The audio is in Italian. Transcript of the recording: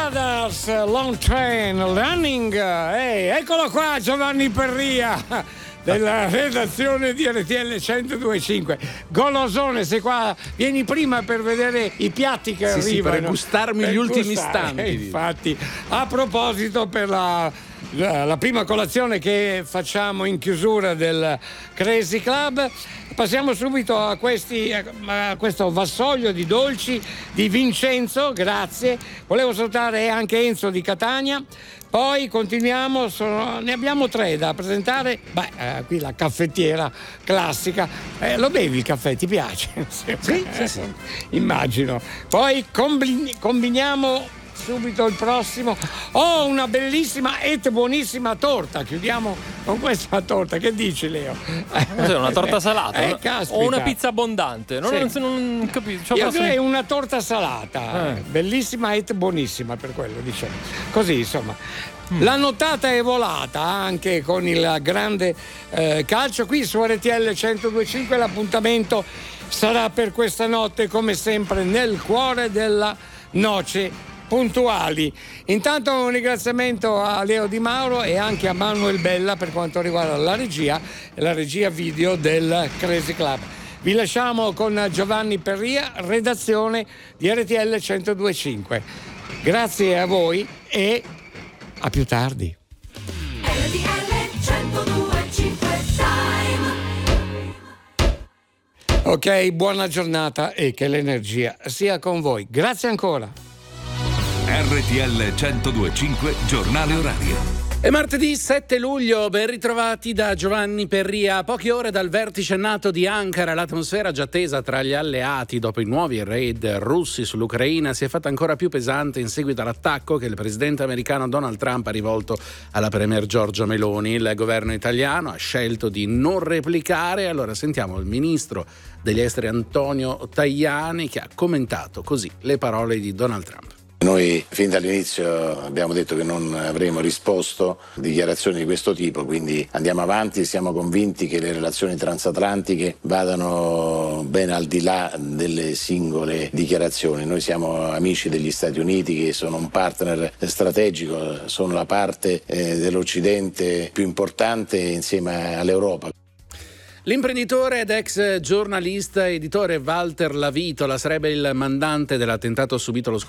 Brothers, Long Train Running. Eccolo qua Giovanni Perria della redazione di RTL 102.5. Golosone, sei qua, vieni prima per vedere i piatti che arrivano. Per gustarmi gli ultimi istanti. Infatti, a proposito, per la prima colazione che facciamo in chiusura del Crazy Club, passiamo subito a questo vassoio di dolci di Vincenzo, grazie. Volevo salutare anche Enzo di Catania. Poi continuiamo, ne abbiamo 3 da presentare. Qui la caffettiera classica. Lo bevi il caffè, ti piace? Sì. Immagino. Poi combiniamo subito il prossimo. Una bellissima e buonissima torta. Chiudiamo con questa torta. Che dici, Leo? Cos'è, una torta salata? Caspita. O una pizza abbondante? Non capisco. Io direi una torta salata. Bellissima e buonissima, per quello, diciamo. Così, insomma. La nottata è volata anche con il grande calcio qui su RTL 102.5. L'appuntamento sarà per questa notte, come sempre, nel cuore della noce, puntuali. Intanto un ringraziamento a Leo Di Mauro e anche a Manuel Bella per quanto riguarda la regia video del Crazy Club. Vi lasciamo con Giovanni Perria, redazione di RTL 102.5. Grazie a voi e a più tardi. Ok, buona giornata e che l'energia sia con voi. Grazie ancora. RTL 102.5 giornale orario. È martedì 7 luglio, ben ritrovati da Giovanni Perria. A poche ore dal vertice NATO di Ankara, l'atmosfera già tesa tra gli alleati dopo i nuovi raid russi sull'Ucraina si è fatta ancora più pesante in seguito all'attacco che il presidente americano Donald Trump ha rivolto alla premier Giorgia Meloni. Il governo italiano ha scelto di non replicare. Allora sentiamo il ministro degli esteri Antonio Tajani, che ha commentato così le parole di Donald Trump. Noi fin dall'inizio abbiamo detto che non avremo risposto a dichiarazioni di questo tipo, quindi andiamo avanti, siamo convinti che le relazioni transatlantiche vadano ben al di là delle singole dichiarazioni. Noi siamo amici degli Stati Uniti, che sono un partner strategico, sono la parte dell'Occidente più importante insieme all'Europa. L'imprenditore ed ex giornalista editore Walter Lavitola sarebbe il mandante dell'attentato subito lo scorso